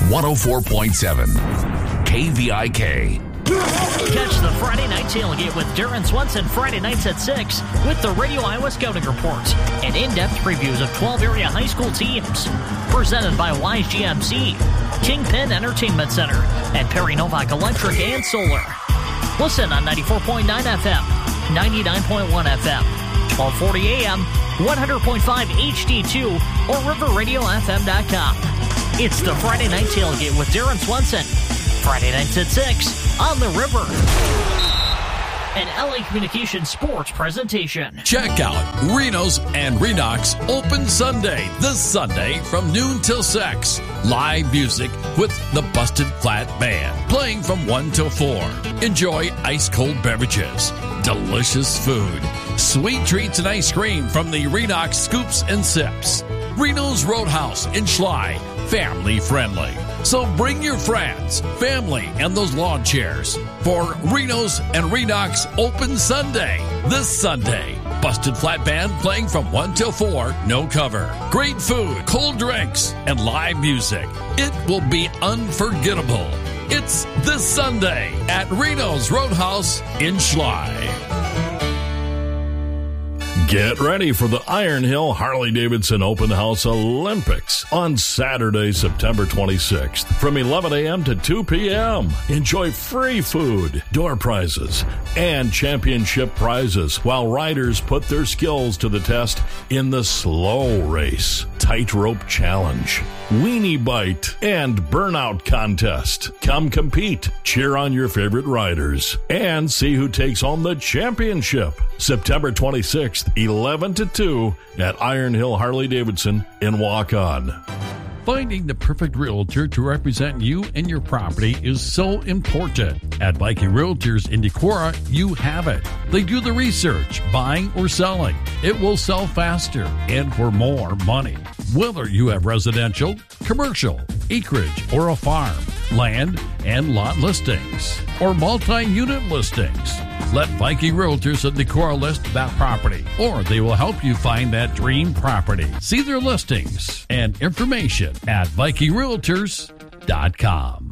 104.7 KVIK. Catch the Friday Night Tailgate with Darren Swenson Friday nights at 6 with the Radio Iowa Scouting Report and in-depth previews of 12 area high school teams. Presented by Wise GMC, Kingpin Entertainment Center, and Perry Novak Electric and Solar. Listen on 94.9 FM, 99.1 FM, 1240 AM, 100.5 HD2, or riverradiofm.com. It's the Friday Night Tailgate with Darren Swenson. Friday nights at 6 on the River. An LA Communications sports presentation. Check out Reno's and Redux Open Sunday this Sunday from noon till 6. Live music with the Busted Flat Band playing from 1 till 4. Enjoy ice-cold beverages, delicious food, sweet treats and ice cream from the Redux Scoops and Sips. Reno's Roadhouse in Schley, family friendly. So bring your friends, family, and those lawn chairs for Reno's and Redux Open Sunday this Sunday. Busted Flat Band playing from 1 till 4, no cover. Great food, cold drinks, and live music. It will be unforgettable. It's this Sunday at Reno's Roadhouse in Schley. Get ready for the Iron Hill Harley-Davidson Open House Olympics on Saturday, September 26th from 11 a.m. to 2 p.m. Enjoy free food, door prizes, and championship prizes while riders put their skills to the test in the slow race, tightrope challenge, weenie bite, and burnout contest. Come compete, cheer on your favorite riders, and see who takes home the championship. September 26th, 11 to 2 at Iron Hill Harley-Davidson in Waukon. Finding the perfect realtor to represent you and your property is so important. At Viking Realtors in Decorah, you have it. They do the research, buying or selling. It will sell faster and for more money. Whether you have residential, commercial, acreage, or a farm, land and lot listings, or multi-unit listings, let Viking Realtors in Decorah list that property, or they will help you find that dream property. See their listings and information at VikingRealtors.com.